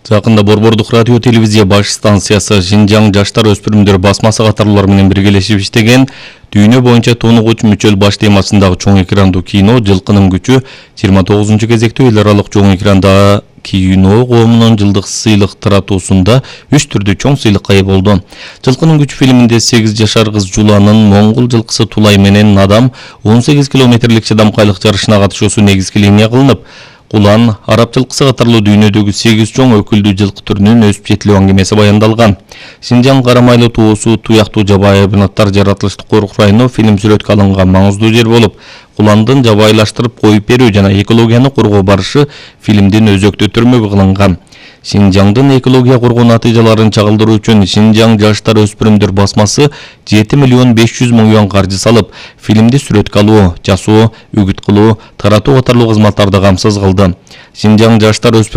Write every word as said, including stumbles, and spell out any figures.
Жакында Борбордук радио телевизия баш станциясы Шинжаң жаштар өспүрүмдөр басмасы катарлар менен биргелешип иштеген дүйнө боюнча тонугуч мүчөл баш темасындагы чоң экрандуу кино «Жылкынын күчү» жыйырма тогузунчу кезектүү эл аралык чоң экрандагы кино коомунун жылдык сыйлык таратуусунда үч түрдүү чоң сыйлыкка ээ болду. «Жылкынын күчү» фильминде сегиз жашар кыз Жуланын моңгол жылкысы Тулай менен Надам он сегиз километрлик чыдамкайлык жарышына катышуусу негизги линия кылынып, Кулан, араб жылкысы катарлуу дүйнөдөгү сегиз чоң өкүлдүү жылкы түрүнүн өсүп жетилүү аңгемеси баяндалган. Шинжаң карамайлуу туусу туяктуу жабайы хайванаттар жаратылыштык коркуш району фильм сүрөткө алынган маңыздуу жер болуп, Куландын жабайлаштырып коюп берүү жана экологияны коргоо барышы фильмдин өзөктүү түрмөгү кылынган. Шинжаңдын экология коргоо натыйжаларын чагылдыруу үчүн Шинжаң жаштар өспүрүмдөр басмасы жети миллион беш жүз миң юан каржы салып, фильмди сүрөткө алуу, жасоо, үгүт кылуу, таратуу катарлуу кызматтарды камсыз кылды. Шинжаң жаштар